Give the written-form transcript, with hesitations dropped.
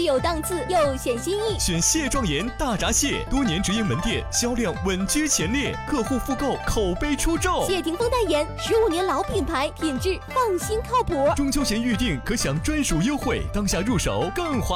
有档次又显心意。 选蟹壮盐大闸蟹，多年直营门店，销量稳居前列，客户复购口碑出众。 谢霆锋代言，15年老品牌，品质放心靠谱。 中秋前预定可享专属优惠，当下入手更划